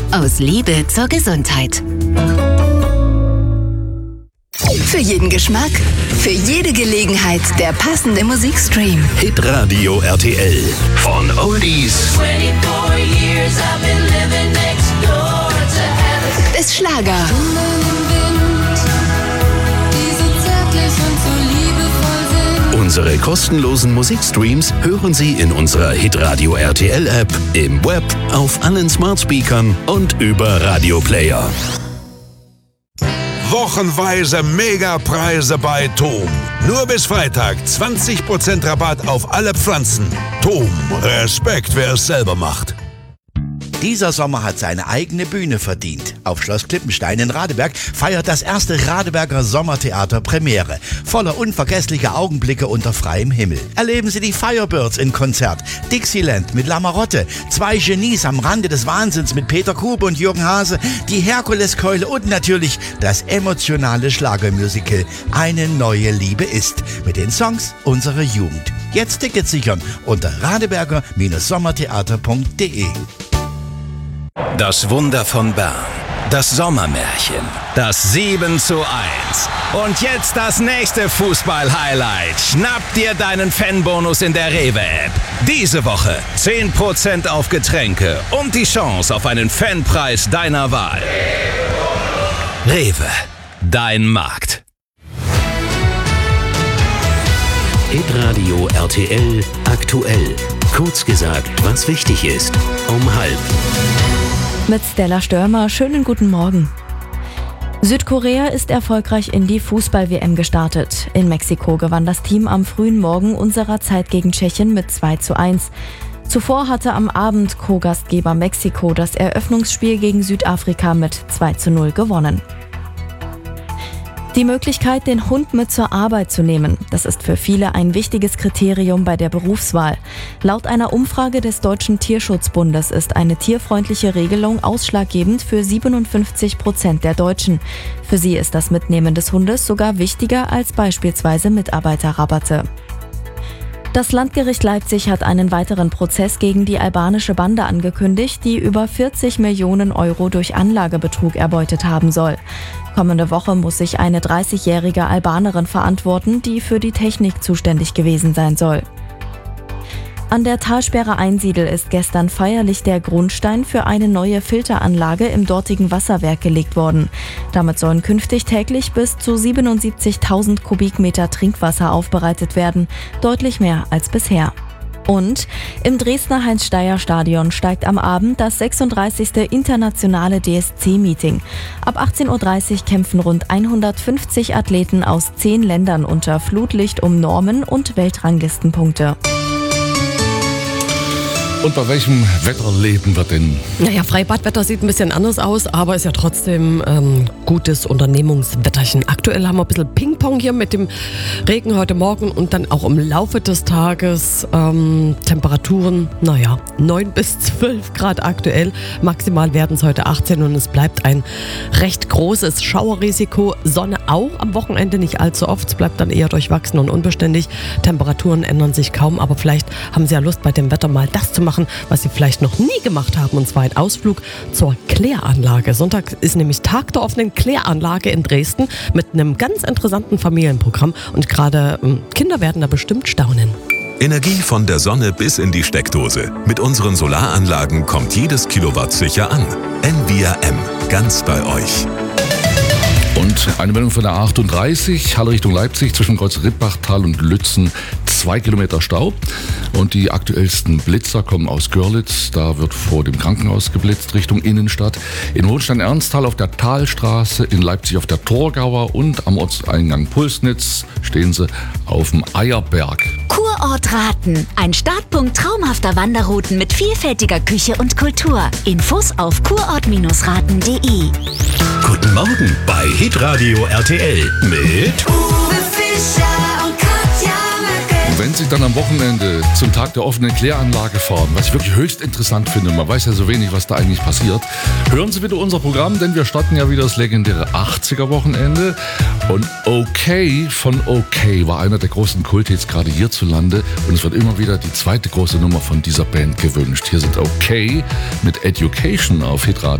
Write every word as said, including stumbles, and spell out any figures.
Aus Liebe zur Gesundheit. Für jeden Geschmack, für jede Gelegenheit der passende Musikstream. Hitradio R T L. Von Oldies bis Schlager. Unsere kostenlosen Musikstreams hören Sie in unserer Hitradio R T L App, im Web, auf allen Smartspeakern und über Radioplayer. Wochenweise Megapreise bei Tom. Nur bis Freitag zwanzig Prozent Rabatt auf alle Pflanzen. Tom, Respekt, wer es selber macht. Dieser Sommer hat seine eigene Bühne verdient. Auf Schloss Klippenstein in Radeberg feiert das erste Radeberger Sommertheater Premiere. Voller unvergesslicher Augenblicke unter freiem Himmel. Erleben Sie die Firebirds in Konzert, Dixieland mit La Marotte, zwei Genies am Rande des Wahnsinns mit Peter Kube und Jürgen Hase, die Herkuleskeule und natürlich das emotionale Schlagermusical Eine neue Liebe ist. Mit den Songs unserer Jugend. Jetzt Tickets sichern unter radeberger Sommertheater punkt de. Das Wunder von Bern. Das Sommermärchen. Das sieben zu eins. Und jetzt das nächste Fußball-Highlight. Schnapp dir deinen Fanbonus in der Rewe-App. Diese Woche zehn Prozent auf Getränke und die Chance auf einen Fanpreis deiner Wahl. Rewe. Dein Markt. Hitradio R T L aktuell. Kurz gesagt, was wichtig ist. Um halb. Mit Stella Störmer, schönen guten Morgen. Südkorea ist erfolgreich in die Fußball-W M gestartet. In Mexiko gewann das Team am frühen Morgen unserer Zeit gegen Tschechien mit zwei zu eins. Zuvor hatte am Abend Co-Gastgeber Mexiko das Eröffnungsspiel gegen Südafrika mit zwei zu null gewonnen. Die Möglichkeit, den Hund mit zur Arbeit zu nehmen, das ist für viele ein wichtiges Kriterium bei der Berufswahl. Laut einer Umfrage des Deutschen Tierschutzbundes ist eine tierfreundliche Regelung ausschlaggebend für siebenundfünfzig Prozent der Deutschen. Für sie ist das Mitnehmen des Hundes sogar wichtiger als beispielsweise Mitarbeiterrabatte. Das Landgericht Leipzig hat einen weiteren Prozess gegen die albanische Bande angekündigt, die über vierzig Millionen Euro durch Anlagebetrug erbeutet haben soll. Kommende Woche muss sich eine dreißigjährige Albanerin verantworten, die für die Technik zuständig gewesen sein soll. An der Talsperre Einsiedel ist gestern feierlich der Grundstein für eine neue Filteranlage im dortigen Wasserwerk gelegt worden. Damit sollen künftig täglich bis zu siebenundsiebzigtausend Kubikmeter Trinkwasser aufbereitet werden, deutlich mehr als bisher. Und im Dresdner Heinz-Steier-Stadion steigt am Abend das sechsunddreißigste internationale D S C-Meeting. Ab achtzehn Uhr dreißig kämpfen rund hundertfünfzig Athleten aus zehn Ländern unter Flutlicht um Normen und Weltranglistenpunkte. Und bei welchem Wetter leben wir denn? Naja, Freibadwetter sieht ein bisschen anders aus, aber ist ja trotzdem ähm, gutes Unternehmungswetterchen. Aktuell haben wir ein bisschen Ping-Pong hier mit dem Regen heute Morgen und dann auch im Laufe des Tages ähm, Temperaturen, naja, neun bis zwölf Grad aktuell. Maximal werden es heute achtzehn und es bleibt ein recht großes Schauerrisiko. Sonne auch am Wochenende nicht allzu oft. Es bleibt dann eher durchwachsen und unbeständig. Temperaturen ändern sich kaum, aber vielleicht haben Sie ja Lust bei dem Wetter mal das zu machen, was Sie vielleicht noch nie gemacht haben, und zwar ein Ausflug zur Kläranlage. Sonntag ist nämlich Tag der offenen Kläranlage in Dresden mit einem ganz interessanten Familienprogramm und gerade ähm, Kinder werden da bestimmt staunen. Energie von der Sonne bis in die Steckdose. Mit unseren Solaranlagen kommt jedes Kilowatt sicher an. N V R M, ganz bei euch. Und eine Meldung von der A achtunddreißig, Halle Richtung Leipzig, zwischen Kreuz-Rittbachtal und Lützen, zwei Kilometer Stau. Und die aktuellsten Blitzer kommen aus Görlitz, da wird vor dem Krankenhaus geblitzt, Richtung Innenstadt. In Hohenstein-Ernsthal auf der Talstraße, in Leipzig auf der Torgauer und am Ortseingang Pulsnitz stehen sie auf dem Eierberg. Kurort Raten, ein Startpunkt traumhafter Wanderrouten mit vielfältiger Küche und Kultur. Infos auf kurort Raten punkt de. Guten Morgen bei Hitradio R T L mit Uwe Fischer und Katja Möcke. Und wenn Sie dann am Wochenende zum Tag der offenen Kläranlage fahren, was ich wirklich höchst interessant finde, man weiß ja so wenig, was da eigentlich passiert, hören Sie bitte unser Programm, denn wir starten ja wieder das legendäre achtziger-Wochenende. Und Okay von Okay war einer der großen Kulthits gerade hierzulande und es wird immer wieder die zweite große Nummer von dieser Band gewünscht. Hier sind Okay mit Education auf Hitradio.